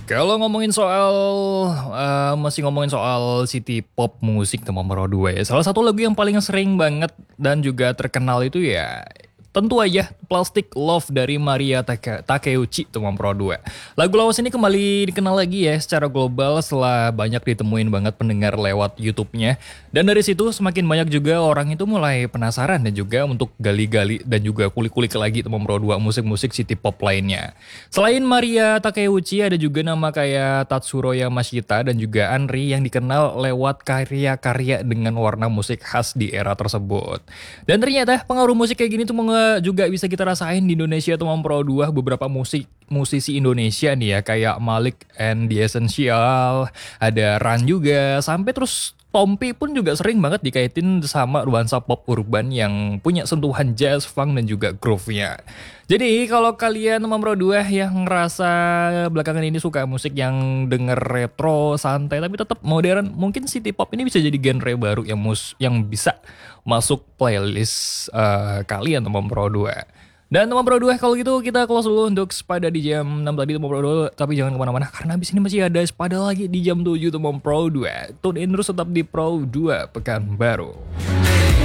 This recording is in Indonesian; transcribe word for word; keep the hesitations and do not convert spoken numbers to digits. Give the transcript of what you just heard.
Kalau ngomongin soal, eee, masih ngomongin soal city pop musik Tomb Raider ya, salah satu lagu yang paling sering banget dan juga terkenal itu ya, tentu aja Plastic Love dari Maria Take Takeuchi Tomb Raider. Lagu lawas ini kembali dikenal lagi ya secara global setelah banyak ditemuin banget pendengar lewat YouTube-nya. Dan dari situ semakin banyak juga orang itu mulai penasaran dan juga untuk gali-gali dan juga kulik-kulik lagi Tomb Raider musik-musik city pop lainnya. Selain Maria Takeuchi ada juga nama kayak Tatsuro Yamashita dan juga Anri yang dikenal lewat karya-karya dengan warna musik khas di era tersebut. Dan ternyata pengaruh musik kayak gini tuh menga- juga bisa kita rasain di Indonesia tuh Tomb Raider beberapa musik musisi Indonesia nih ya kayak Malik and the Essential, ada Ran juga, sampai terus Tompi pun juga sering banget dikaitin sama nuansa pop urban yang punya sentuhan jazz, funk, dan juga groove-nya. Jadi kalau kalian nomor dua yang ngerasa belakangan ini suka musik yang denger retro, santai, tapi tetap modern, mungkin city pop ini bisa jadi genre baru yang mus yang bisa masuk playlist eh, kalian nomor dua. Dan nomor dua kalau gitu kita close dulu untuk Spada di jam enam tadi nomor dua. Tapi jangan kemana-mana karena abis ini masih ada Spada lagi di jam tujuh nomor dua. Tune in terus tetap di Pro dua Pekanbaru.